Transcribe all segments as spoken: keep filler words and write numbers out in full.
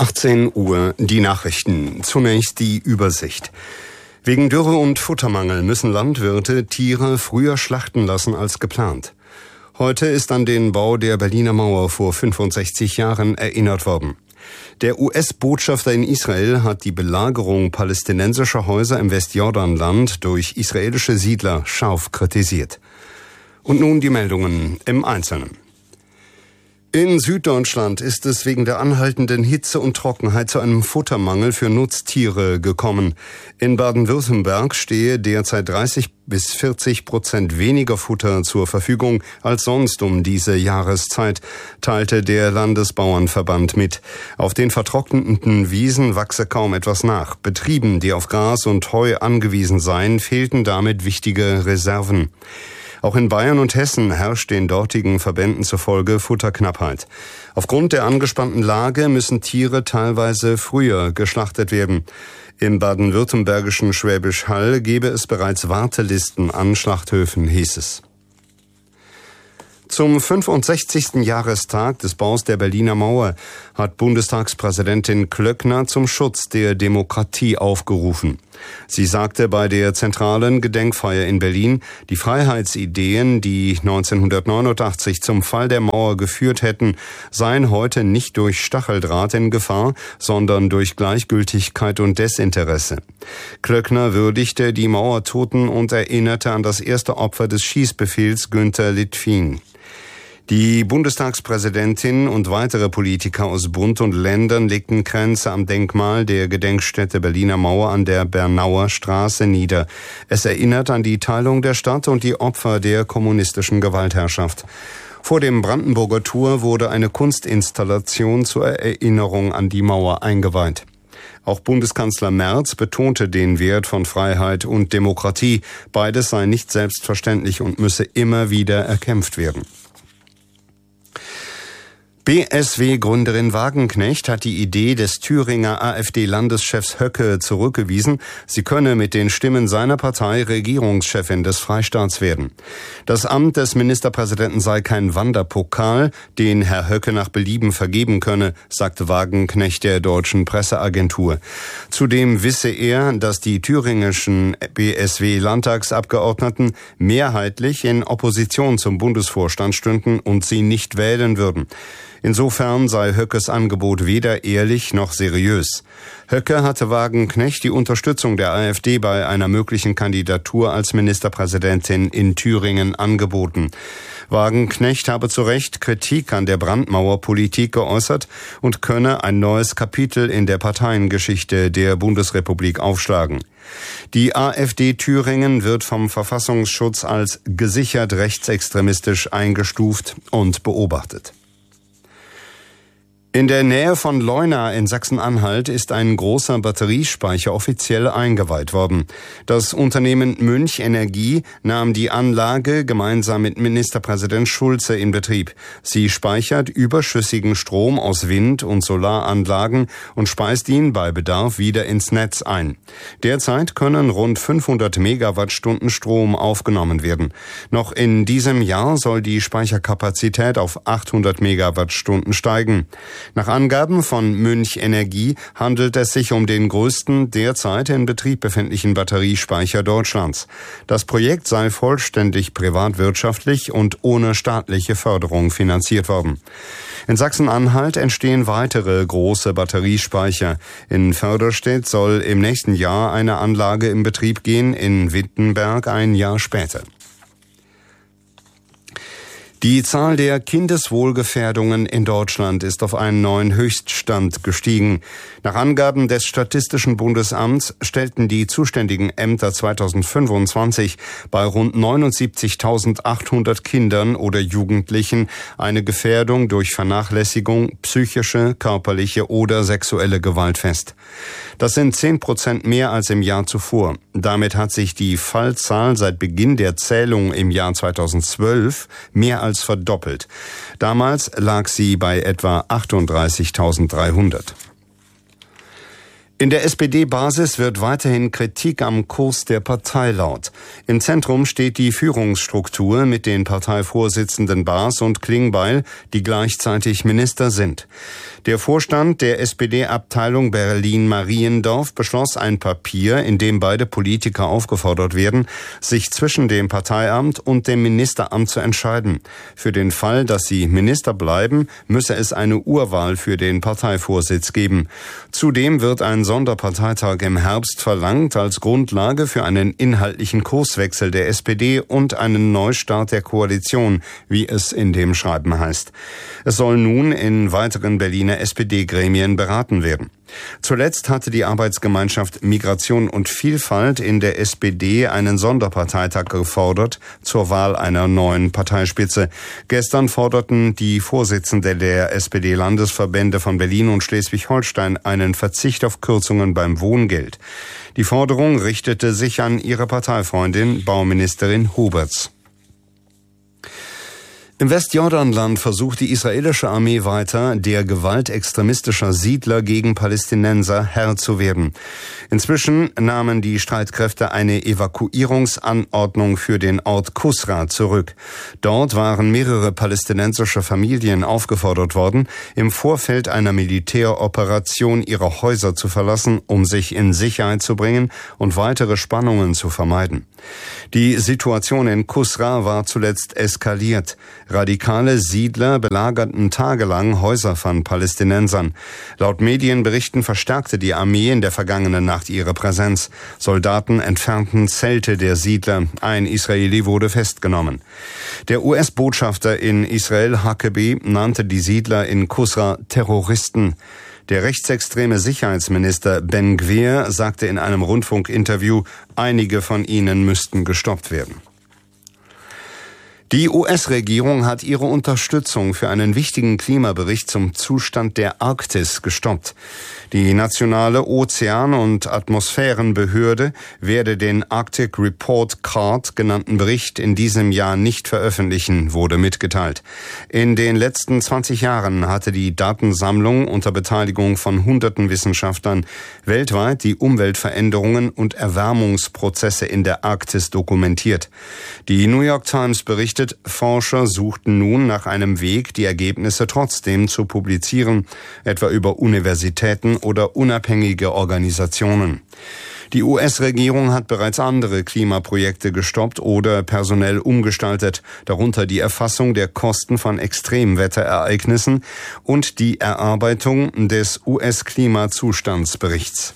achtzehn Uhr die Nachrichten. Zunächst die Übersicht. Wegen Dürre und Futtermangel müssen Landwirte Tiere früher schlachten lassen als geplant. Heute ist an den Bau der Berliner Mauer vor fünfundsechzig Jahren erinnert worden. Der U S-Botschafter in Israel hat die Belagerung palästinensischer Häuser im Westjordanland durch israelische Siedler scharf kritisiert. Und nun die Meldungen im Einzelnen. In Süddeutschland ist es wegen der anhaltenden Hitze und Trockenheit zu einem Futtermangel für Nutztiere gekommen. In Baden-Württemberg stehe derzeit dreißig bis vierzig Prozent weniger Futter zur Verfügung als sonst um diese Jahreszeit, teilte der Landesbauernverband mit. Auf den vertrockneten Wiesen wachse kaum etwas nach. Betrieben, die auf Gras und Heu angewiesen seien, fehlten damit wichtige Reserven. Auch in Bayern und Hessen herrscht den dortigen Verbänden zufolge Futterknappheit. Aufgrund der angespannten Lage müssen Tiere teilweise früher geschlachtet werden. Im baden-württembergischen Schwäbisch Hall gebe es bereits Wartelisten an Schlachthöfen, hieß es. Zum fünfundsechzigsten Jahrestag des Baus der Berliner Mauer hat Bundestagspräsidentin Klöckner zum Schutz der Demokratie aufgerufen. Sie sagte bei der zentralen Gedenkfeier in Berlin, die Freiheitsideen, die neunzehnhundertneunundachtzig zum Fall der Mauer geführt hätten, seien heute nicht durch Stacheldraht in Gefahr, sondern durch Gleichgültigkeit und Desinteresse. Klöckner würdigte die Mauertoten und erinnerte an das erste Opfer des Schießbefehls Günter Litvin. Die Bundestagspräsidentin und weitere Politiker aus Bund und Ländern legten Kränze am Denkmal der Gedenkstätte Berliner Mauer an der Bernauer Straße nieder. Es erinnert an die Teilung der Stadt und die Opfer der kommunistischen Gewaltherrschaft. Vor dem Brandenburger Tor wurde eine Kunstinstallation zur Erinnerung an die Mauer eingeweiht. Auch Bundeskanzler Merz betonte den Wert von Freiheit und Demokratie. Beides sei nicht selbstverständlich und müsse immer wieder erkämpft werden. B S W-Gründerin Wagenknecht hat die Idee des Thüringer AfD-Landeschefs Höcke zurückgewiesen, sie könne mit den Stimmen seiner Partei Regierungschefin des Freistaats werden. Das Amt des Ministerpräsidenten sei kein Wanderpokal, den Herr Höcke nach Belieben vergeben könne, sagte Wagenknecht der deutschen Presseagentur. Zudem wisse er, dass die thüringischen B S W-Landtagsabgeordneten mehrheitlich in Opposition zum Bundesvorstand stünden und sie nicht wählen würden. Insofern sei Höckes Angebot weder ehrlich noch seriös. Höcke hatte Wagenknecht die Unterstützung der AfD bei einer möglichen Kandidatur als Ministerpräsidentin in Thüringen angeboten. Wagenknecht habe zu Recht Kritik an der Brandmauerpolitik geäußert und könne ein neues Kapitel in der Parteiengeschichte der Bundesrepublik aufschlagen. Die AfD Thüringen wird vom Verfassungsschutz als gesichert rechtsextremistisch eingestuft und beobachtet. In der Nähe von Leuna in Sachsen-Anhalt ist ein großer Batteriespeicher offiziell eingeweiht worden. Das Unternehmen Münch Energie nahm die Anlage gemeinsam mit Ministerpräsident Schulze in Betrieb. Sie speichert überschüssigen Strom aus Wind- und Solaranlagen und speist ihn bei Bedarf wieder ins Netz ein. Derzeit können rund fünfhundert Megawattstunden Strom aufgenommen werden. Noch in diesem Jahr soll die Speicherkapazität auf achthundert Megawattstunden steigen. Nach Angaben von Münch Energie handelt es sich um den größten derzeit in Betrieb befindlichen Batteriespeicher Deutschlands. Das Projekt sei vollständig privatwirtschaftlich und ohne staatliche Förderung finanziert worden. In Sachsen-Anhalt entstehen weitere große Batteriespeicher. In Förderstedt soll im nächsten Jahr eine Anlage in Betrieb gehen, in Wittenberg ein Jahr später. Die Zahl der Kindeswohlgefährdungen in Deutschland ist auf einen neuen Höchststand gestiegen. Nach Angaben des Statistischen Bundesamts stellten die zuständigen Ämter zweitausendfünfundzwanzig bei rund neunundsiebzigtausendachthundert Kindern oder Jugendlichen eine Gefährdung durch Vernachlässigung, psychische, körperliche oder sexuelle Gewalt fest. Das sind zehn Prozent mehr als im Jahr zuvor. Damit hat sich die Fallzahl seit Beginn der Zählung im Jahr zweitausendzwölf mehr als verdoppelt. Damals lag sie bei etwa achtunddreißigtausenddreihundert. In der S P D-Basis wird weiterhin Kritik am Kurs der Partei laut. Im Zentrum steht die Führungsstruktur mit den Parteivorsitzenden Baas und Klingbeil, die gleichzeitig Minister sind. Der Vorstand der S P D-Abteilung Berlin-Mariendorf beschloss ein Papier, in dem beide Politiker aufgefordert werden, sich zwischen dem Parteiamt und dem Ministeramt zu entscheiden. Für den Fall, dass sie Minister bleiben, müsse es eine Urwahl für den Parteivorsitz geben. Zudem wird ein Sonderparteitag im Herbst verlangt als Grundlage für einen inhaltlichen Kurswechsel der S P D und einen Neustart der Koalition, wie es in dem Schreiben heißt. Es soll nun in weiteren Berliner S P D-Gremien beraten werden. Zuletzt hatte die Arbeitsgemeinschaft Migration und Vielfalt in der S P D einen Sonderparteitag gefordert zur Wahl einer neuen Parteispitze. Gestern forderten die Vorsitzende der S P D-Landesverbände von Berlin und Schleswig-Holstein einen Verzicht auf Kürzungen beim Wohngeld. Die Forderung richtete sich an ihre Parteifreundin, Bauministerin Huberts. Im Westjordanland versucht die israelische Armee weiter, der Gewalt extremistischer Siedler gegen Palästinenser Herr zu werden. Inzwischen nahmen die Streitkräfte eine Evakuierungsanordnung für den Ort Kusra zurück. Dort waren mehrere palästinensische Familien aufgefordert worden, im Vorfeld einer Militäroperation ihre Häuser zu verlassen, um sich in Sicherheit zu bringen und weitere Spannungen zu vermeiden. Die Situation in Kusra war zuletzt eskaliert. Radikale Siedler belagerten tagelang Häuser von Palästinensern. Laut Medienberichten verstärkte die Armee in der vergangenen Nacht ihre Präsenz. Soldaten entfernten Zelte der Siedler. Ein Israeli wurde festgenommen. Der U S-Botschafter in Israel, Huckabee, nannte die Siedler in Kusra Terroristen. Der rechtsextreme Sicherheitsminister Ben Gvir sagte in einem Rundfunkinterview, einige von ihnen müssten gestoppt werden. Die U S-Regierung hat ihre Unterstützung für einen wichtigen Klimabericht zum Zustand der Arktis gestoppt. Die nationale Ozean- und Atmosphärenbehörde werde den Arctic Report Card genannten Bericht in diesem Jahr nicht veröffentlichen, wurde mitgeteilt. In den letzten zwanzig Jahren hatte die Datensammlung unter Beteiligung von hunderten Wissenschaftlern weltweit die Umweltveränderungen und Erwärmungsprozesse in der Arktis dokumentiert. Die New York Times berichtet, Forscher suchten nun nach einem Weg, die Ergebnisse trotzdem zu publizieren, etwa über Universitäten oder unabhängige Organisationen. Die U S-Regierung hat bereits andere Klimaprojekte gestoppt oder personell umgestaltet, darunter die Erfassung der Kosten von Extremwetterereignissen und die Erarbeitung des U S-Klimazustandsberichts.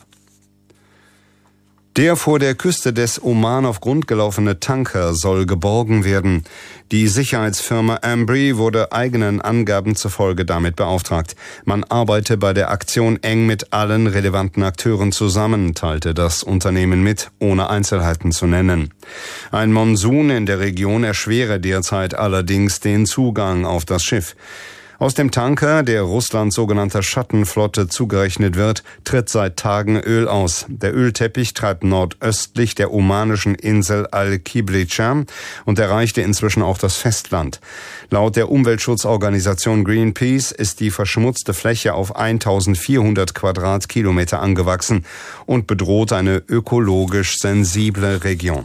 Der vor der Küste des Oman auf Grund gelaufene Tanker soll geborgen werden. Die Sicherheitsfirma Embry wurde eigenen Angaben zufolge damit beauftragt. Man arbeite bei der Aktion eng mit allen relevanten Akteuren zusammen, teilte das Unternehmen mit, ohne Einzelheiten zu nennen. Ein Monsun in der Region erschwere derzeit allerdings den Zugang auf das Schiff. Aus dem Tanker, der Russlands sogenannter Schattenflotte zugerechnet wird, tritt seit Tagen Öl aus. Der Ölteppich treibt nordöstlich der omanischen Insel Al-Kiblicha und erreichte inzwischen auch das Festland. Laut der Umweltschutzorganisation Greenpeace ist die verschmutzte Fläche auf eintausendvierhundert Quadratkilometer angewachsen und bedroht eine ökologisch sensible Region.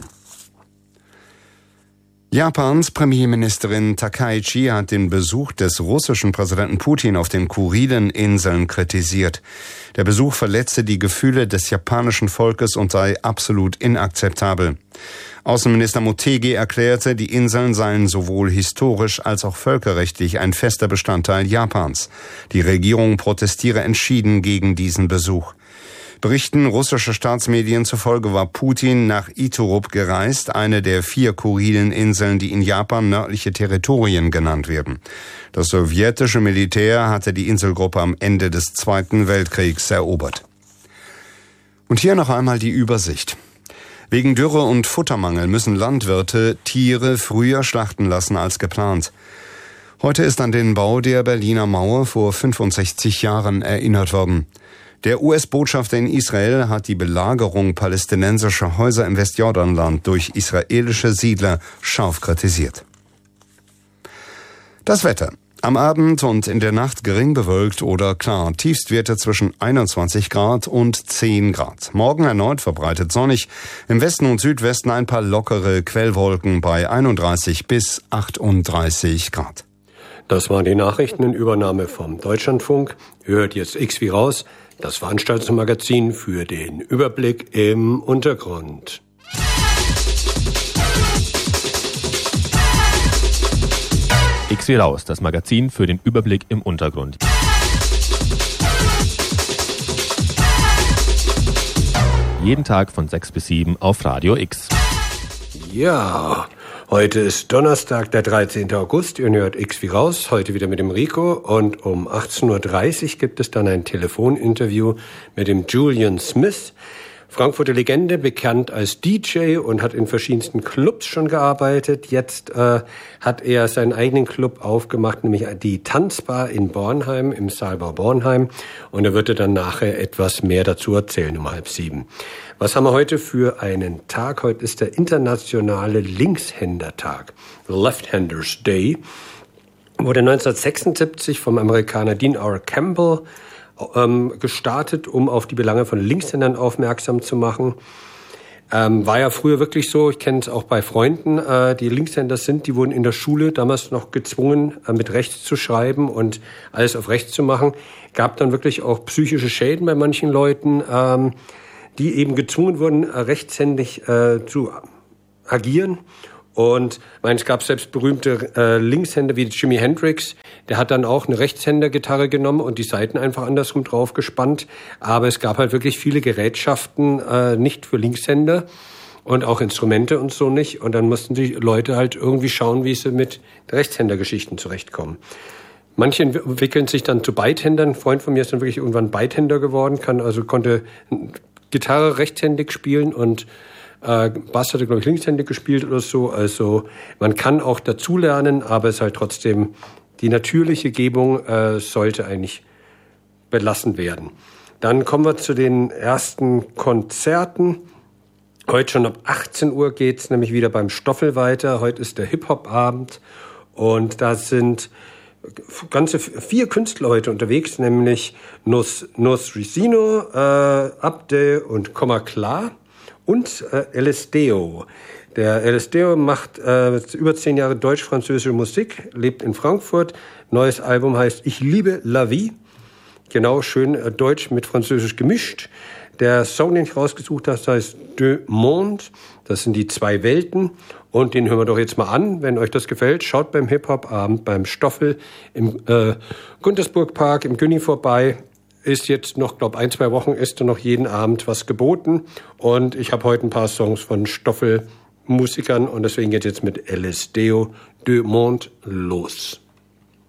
Japans Premierministerin Takaichi hat den Besuch des russischen Präsidenten Putin auf den Kurileninseln kritisiert. Der Besuch verletze die Gefühle des japanischen Volkes und sei absolut inakzeptabel. Außenminister Motegi erklärte, die Inseln seien sowohl historisch als auch völkerrechtlich ein fester Bestandteil Japans. Die Regierung protestiere entschieden gegen diesen Besuch. Berichten russischer Staatsmedien zufolge war Putin nach Iturup gereist, eine der vier Kurileninseln, die in Japan nördliche Territorien genannt werden. Das sowjetische Militär hatte die Inselgruppe am Ende des Zweiten Weltkriegs erobert. Und hier noch einmal die Übersicht. Wegen Dürre und Futtermangel müssen Landwirte Tiere früher schlachten lassen als geplant. Heute ist an den Bau der Berliner Mauer vor fünfundsechzig Jahren erinnert worden. Der U S-Botschafter in Israel hat die Belagerung palästinensischer Häuser im Westjordanland durch israelische Siedler scharf kritisiert. Das Wetter. Am Abend und in der Nacht gering bewölkt oder klar. Tiefstwerte zwischen einundzwanzig Grad und zehn Grad. Morgen erneut verbreitet sonnig. Im Westen und Südwesten ein paar lockere Quellwolken bei einunddreißig bis achtunddreißig Grad. Das waren die Nachrichten in Übernahme vom Deutschlandfunk. Ihr hört jetzt X wie raus, das Veranstaltungsmagazin für den Überblick im Untergrund. X wie raus, das Magazin für den Überblick im Untergrund. Jeden Tag von sechs bis sieben auf Radio X. Ja, heute ist Donnerstag, der dreizehnten August. Ihr hört X wie raus, heute wieder mit dem Rico. Und um achtzehn Uhr dreißig gibt es dann ein Telefoninterview mit dem Julian Smith. Frankfurter Legende, bekannt als D J und hat in verschiedensten Clubs schon gearbeitet. Jetzt äh, hat er seinen eigenen Club aufgemacht, nämlich die Tanzbar in Bornheim, im Saalbau Bornheim. Und er wird dann nachher etwas mehr dazu erzählen um halb sieben. Was haben wir heute für einen Tag? Heute ist der internationale Linkshändertag, Left-Handers Day. Wurde neunzehnhundertsechsundsiebzig vom Amerikaner Dean R. Campbell ähm, gestartet, um auf die Belange von Linkshändern aufmerksam zu machen. Ähm, war ja früher wirklich so, ich kenne es auch bei Freunden, äh, die Linkshänder sind, die wurden in der Schule damals noch gezwungen, äh, mit rechts zu schreiben und alles auf rechts zu machen. Gab dann wirklich auch psychische Schäden bei manchen Leuten, ähm, die eben gezwungen wurden, äh, rechtshändig äh, zu agieren. Und ich meine, es gab selbst berühmte äh, Linkshänder wie Jimi Hendrix. Der hat dann auch eine Rechtshändergitarre genommen und die Saiten einfach andersrum drauf gespannt. Aber es gab halt wirklich viele Gerätschaften äh, nicht für Linkshänder und auch Instrumente und so nicht. Und dann mussten die Leute halt irgendwie schauen, wie sie mit Rechtshändergeschichten zurechtkommen. Manche entwickeln sich dann zu Beidhändern. Ein Freund von mir ist dann wirklich irgendwann Beidhänder geworden, kann also konnte Gitarre rechtshändig spielen und Äh, Bass hatte, glaube ich, linkshändig gespielt oder so. Also man kann auch dazulernen, aber es ist halt trotzdem, die natürliche Gebung äh, sollte eigentlich belassen werden. Dann kommen wir zu den ersten Konzerten. Heute schon ab achtzehn Uhr geht's nämlich wieder beim Stoffel weiter. Heute ist der Hip-Hop-Abend und da sind ganze vier Künstler heute unterwegs, nämlich Nos, Nos Ricino, äh, Abde und Komma Klar. Und äh, Elisteo. Der Elisteo macht äh, über zehn Jahre deutsch-französische Musik, lebt in Frankfurt. Neues Album heißt Ich liebe la vie. Genau, schön äh, deutsch mit französisch gemischt. Der Song, den ich rausgesucht habe, heißt Deux Mondes. Das sind die zwei Welten. Und den hören wir doch jetzt mal an. Wenn euch das gefällt, schaut beim Hip-Hop-Abend beim Stoffel im äh, Guntersburg-Park im Günni vorbei. Ist jetzt noch, glaube ein, zwei Wochen ist da noch jeden Abend was geboten. Und ich habe heute ein paar Songs von Stoffel-Musikern und deswegen geht jetzt mit Elisteo Deux Mondes los.